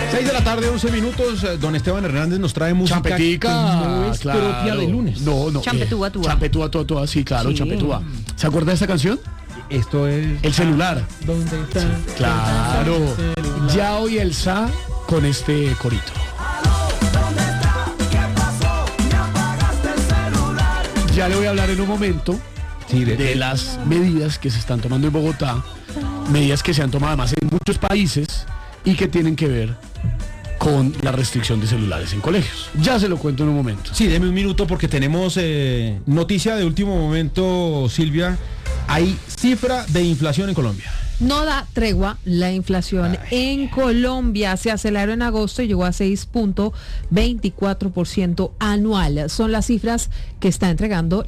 6 de la tarde, 11 minutos. Don Esteban Hernández nos trae música Champetica, que no es claro. propia de lunes. No. Champetúa, túa. Champetúa, túa, sí, claro, Sí. champetúa. ¿Se acuerda de esta canción? Esto es... El celular. ¿Dónde está? Claro. Ya hoy el Sa con este corito. Ya le voy a hablar en un momento de las medidas que se están tomando en Bogotá, medidas que se han tomado además en muchos países y que tienen que ver con la restricción de celulares en colegios. Ya se lo cuento en un momento. Sí, deme un minuto porque tenemos noticia de último momento, Silvia. Hay cifra de inflación en Colombia. No da tregua la inflación en Colombia. Se aceleró en agosto y llegó a 6.24% anual. Son las cifras que está entregando